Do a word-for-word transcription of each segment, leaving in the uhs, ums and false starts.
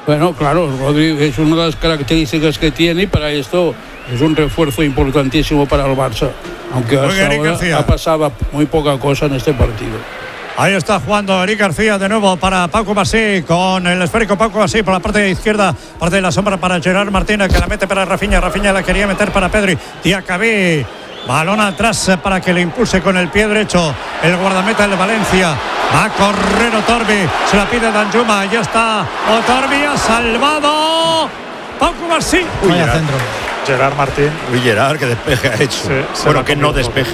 Bueno, claro, Rodri es una de las características que tiene y para esto es un refuerzo importantísimo para el Barça, aunque hasta ahora ha pasado muy poca cosa en este partido. Ahí está jugando Eric García de nuevo para Paco Masí, con el esférico Paco Masí por la parte izquierda, parte de la sombra para Gerard Martínez, que la mete para Rafinha. Rafinha la quería meter para Pedri. Diacabí, balón atrás para que le impulse con el pie derecho el guardameta del Valencia. Va a correr Otorbi, se la pide Danjuma, ya está Otorbi, ha salvado Paco Masí. Uy, Gerard, centro. Gerard Martín. Uy, Gerard, que despeje ha hecho. Sí, bueno, que no despeje.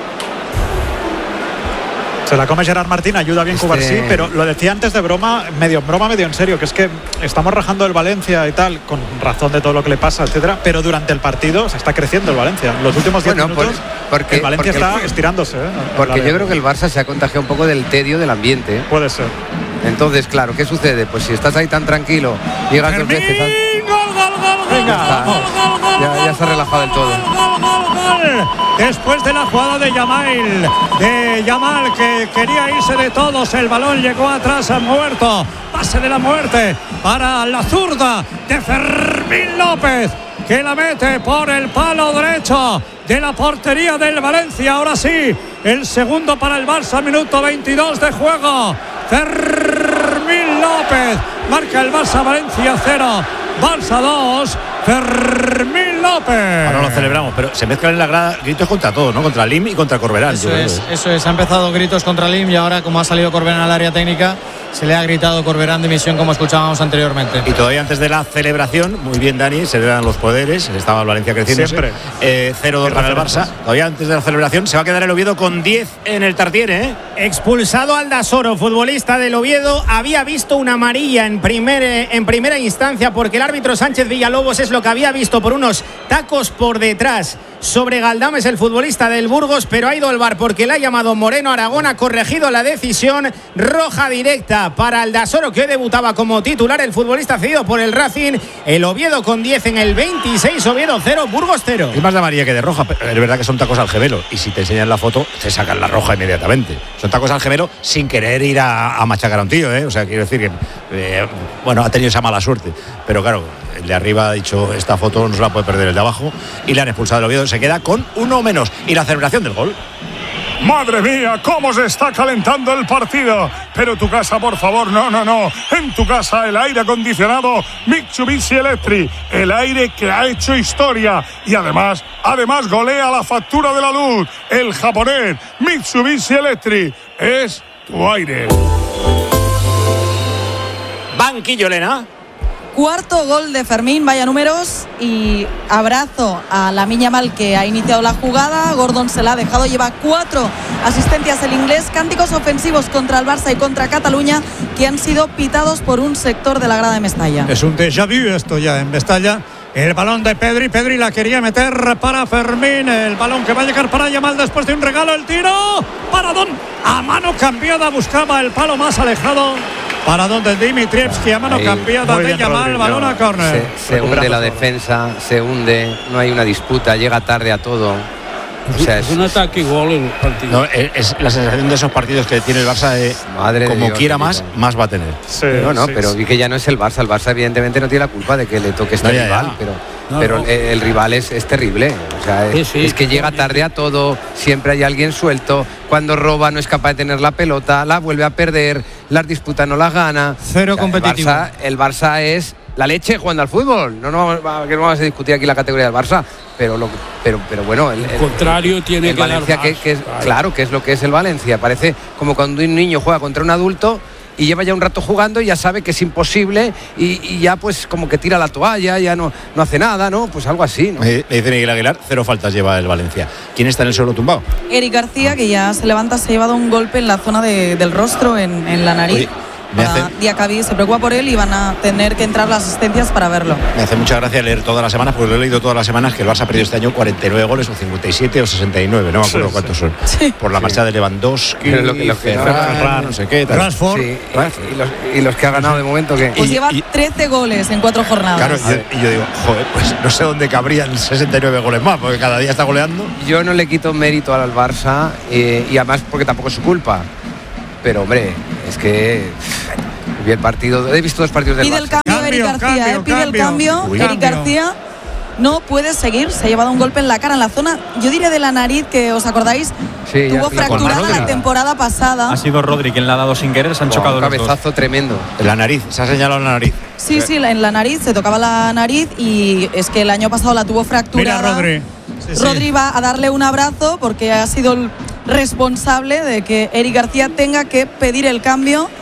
Se la come Gerard Martín, ayuda bien este... Cubarsí, pero lo decía antes de broma, medio en broma, medio en serio, que es que estamos rajando el Valencia y tal, con razón de todo lo que le pasa, etcétera, pero durante el partido se está creciendo el Valencia. Los últimos diez bueno, minutos por, porque, el Valencia porque, está estirándose. ¿eh? Porque yo creo que el Barça se ha contagiado un poco del tedio del ambiente. ¿eh? Puede ser. Entonces, claro, ¿qué sucede? Pues si estás ahí tan tranquilo, llegas dos veces... Al... ¡Gol, gol, gol, Venga, gol, gol, gol, gol, ya, ya se ha relajado del todo. Gol, gol, gol. Después de la jugada de Yamal, de Yamal que quería irse de todos, el balón llegó atrás, a muerto, pase de la muerte para la zurda de Fermín López, que la mete por el palo derecho de la portería del Valencia. Ahora sí, el segundo para el Barça, minuto veintidós de juego. Fermín López marca el Barça, Valencia cero, Barça dos, Fermín López. Ahora lo celebramos, pero se mezclan en la grada gritos contra todos, ¿no? Contra Lim y contra Corberán. Eso es, eso es, ha empezado gritos contra Lim y ahora, como ha salido Corberán al área técnica, se le ha gritado Corberán dimisión, como escuchábamos anteriormente. Y todavía antes de la celebración, muy bien Dani, se le dan los poderes, estaba el Valencia creciendo. Siempre. Eh, cero dos para el Barça. Todavía antes de la celebración se va a quedar el Oviedo con diez en el Tartiere, ¿eh? Expulsado Aldasoro, futbolista del Oviedo, había visto una amarilla en, primer, en primera instancia porque el árbitro Sánchez Villalobos es lo que había visto por unos tacos por detrás sobre Galdames, el futbolista del Burgos, pero ha ido al V A R porque le ha llamado Moreno Aragón, ha corregido la decisión, roja directa para Aldasoro, que hoy debutaba como titular, el futbolista cedido por el Racing. El Oviedo con diez en el veintiséis, Oviedo cero, Burgos cero. Es más de amarilla que de roja, pero es verdad que son tacos al gemelo, y si te enseñan la foto te sacan la roja inmediatamente. Son tacos al gemelo sin querer ir a, a machacar a un tío, ¿eh? O sea, quiero decir que eh, bueno, ha tenido esa mala suerte, pero claro, el de arriba ha dicho esta foto no se la puede perder el de abajo, y le han expulsado el Oviedo, se queda con uno menos. Y la celebración del gol. Madre mía, cómo se está calentando el partido. Pero tu casa, por favor, no, no, no. En tu casa el aire acondicionado Mitsubishi Electric, el aire que ha hecho historia y además, además golea la factura de la luz. El japonés Mitsubishi Electric es tu aire. Banquillo, Elena. Cuarto gol de Fermín, vaya números, y abrazo a Lamine Yamal, que ha iniciado la jugada. Gordon se la ha dejado, lleva cuatro asistencias el inglés. Cánticos ofensivos contra el Barça y contra Cataluña que han sido pitados por un sector de la grada de Mestalla. Es un déjà vu esto ya en Mestalla. El balón de Pedri, Pedri la quería meter para Fermín, el balón que va a llegar para Yamal después de un regalo, el tiro, paradón, a mano cambiada, buscaba el palo más alejado. Para donde Dimitrievski, a mano ahí, cambiada de Yamal, balón a córner. Se, se hunde la defensa, se hunde, no hay una disputa, llega tarde a todo. O sea, es, es un ataque y gol el partido. No, es, es la sensación de esos partidos que tiene el Barça de Madre como de Dios, quiera más, más va a tener. Sí, no, no, sí, pero sí. Que ya no es el Barça. El Barça evidentemente no tiene la culpa de que le toque este no, ya, rival, ya. pero, no, pero no. El, el rival es, es terrible. O sea, sí, sí, es que llega tarde a todo, siempre hay alguien suelto. Cuando roba no es capaz de tener la pelota, la vuelve a perder, las disputas no las gana. Cero o sea, competitivo. El Barça, el Barça es la leche jugando al fútbol. No, no, que no vamos a discutir aquí la categoría del Barça, pero lo, pero, pero bueno, el, el contrario el, tiene el que Valencia dar que, que es claro. claro que es lo que es el Valencia. Parece como cuando un niño juega contra un adulto y lleva ya un rato jugando y ya sabe que es imposible y, y ya pues como que tira la toalla, ya no, no hace nada, ¿no? Pues algo así, ¿no? Me dice Miguel Aguilar, cero faltas lleva el Valencia. ¿Quién está en el suelo tumbado? Eric García, que ya se levanta, se ha llevado un golpe en la zona de, del rostro, en, en la nariz. Oye, me hace... Diacabí se preocupa por él y van a tener que entrar las asistencias para verlo. Me hace mucha gracia leer todas las semanas, porque lo he leído todas las semanas, que el Barça ha perdido este año cuarenta y nueve goles, o cincuenta y siete o sesenta y nueve, no me acuerdo sí, cuántos sí. son. Sí. Por la sí. marcha de Lewandowski, lo que, lo que Ferran, no sé qué. Rashford. Sí. Y, los, y los que ha ganado de momento, ¿qué? Pues y, lleva y, trece goles en cuatro jornadas. Claro, yo, y yo digo, joder, pues no sé dónde cabrían sesenta y nueve goles más, porque cada día está goleando. Yo no le quito mérito al Barça, eh, y además porque tampoco es su culpa. Pero, hombre, es que... Vi el partido, he visto dos partidos del Pide Barça. el cambio Eric García, cambio, eh, pide cambio. el cambio. Uy, Eric cambio. García no puede seguir, se ha llevado un golpe en la cara, en la zona, yo diría de la nariz, que os acordáis, sí, tuvo ya, fracturada la temporada pasada. Ha sido Rodri quien le ha dado sin querer, se han oh, chocado un los cabezazo dos. tremendo. En la nariz, se ha señalado la nariz. Sí, sí, en la nariz, se tocaba la nariz y es que el año pasado la tuvo fracturada. Mira, Rodri. Sí, sí. Rodri va a darle un abrazo porque ha sido el responsable de que Eric García tenga que pedir el cambio.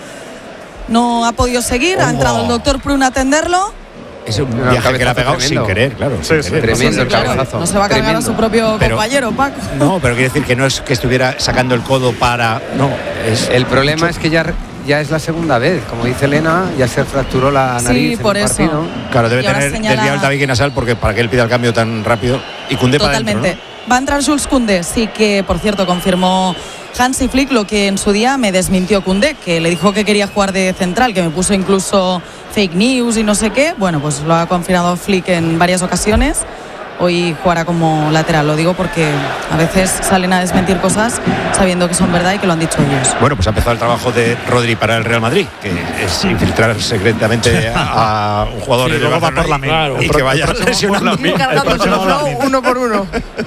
No ha podido seguir, Oh. ha entrado el doctor Prun a atenderlo. Es un No, viaje que le ha pegado tremendo. sin querer, claro. Sí, sin sí, querer. tremendo el Claro, cabezazo. no se va a cargar Tremendo. a su propio Pero- compañero, Paco. No, pero quiere decir que no es que estuviera sacando el codo para. No, es. El problema es que ya, ya es la segunda vez, como dice Elena, ya se fracturó la Sí, nariz por en un eso. partido. Claro, debe Y ahora tener señala- desviado el tabique nasal porque para que él pida el cambio tan rápido. Y Koundé para adentro, Totalmente. ¿no? Va a entrar Jules Koundé, sí que, por cierto, confirmó Hansi Flick lo que en su día me desmintió Koundé, que le dijo que quería jugar de central, que me puso incluso fake news y no sé qué. Bueno, pues lo ha confirmado Flick en varias ocasiones. Hoy jugará como lateral, lo digo porque a veces salen a desmentir cosas sabiendo que son verdad y que lo han dicho ellos. Bueno, pues ha empezado el trabajo de Rodri para el Real Madrid, que es infiltrar secretamente a, a un jugador Sí, del luego va Barcelona por la y- mina. y, El que pro- vaya el próximo lesionando. por la mina. El próximo por la mina. uno por uno.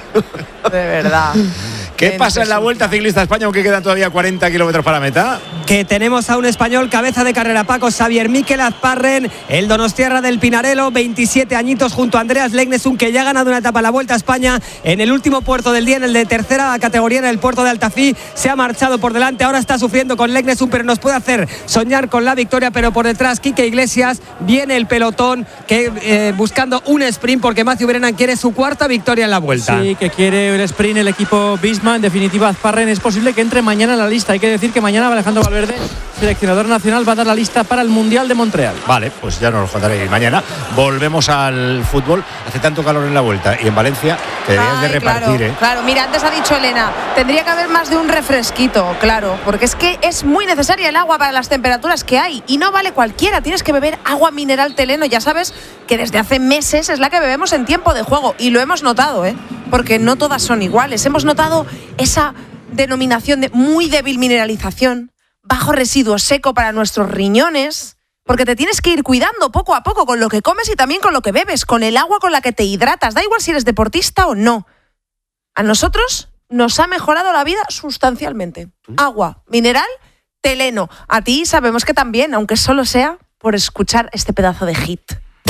De verdad. ¿Qué pasa en la Vuelta Ciclista a España, aunque quedan todavía cuarenta kilómetros para meta? Que tenemos a un español cabeza de carrera, Paco, Xavier Miquel Azparren, el donostiarra del Pinarello, veintisiete añitos, junto a Andreas Legnesund, que ya ha ganado una etapa en la Vuelta a España en el último puerto del día, en el de tercera categoría, en el puerto de Altafí. Se ha marchado por delante, ahora está sufriendo con Legnesund, pero nos puede hacer soñar con la victoria. Pero por detrás, Quique Iglesias, viene el pelotón que eh, buscando un sprint, porque Matthew Brennan quiere su cuarta victoria en la Vuelta. Sí, que quiere el sprint el equipo Bisma. En definitiva, Azparren es posible que entre mañana en la lista. Hay que decir que mañana Alejandro Valverde, seleccionador nacional, va a dar la lista para el Mundial de Montreal. Vale, pues ya nos lo contaréis mañana. Volvemos al fútbol. Hace tanto calor en la Vuelta y en Valencia te deberías de Ay, repartir, claro, ¿eh? claro, mira, antes ha dicho Elena, tendría que haber más de un refresquito, claro, porque es que es muy necesaria el agua para las temperaturas que hay y no vale cualquiera, tienes que beber agua mineral Teleno. Ya sabes que desde hace meses es la que bebemos en tiempo de juego y lo hemos notado, ¿eh? Porque no todas son iguales. Hemos notado esa denominación de muy débil mineralización, bajo residuo seco para nuestros riñones, porque te tienes que ir cuidando poco a poco con lo que comes y también con lo que bebes, con el agua con la que te hidratas, da igual si eres deportista o no. A nosotros nos ha mejorado la vida sustancialmente. Agua, mineral, Teleno. A ti sabemos que también, aunque solo sea por escuchar este pedazo de hit.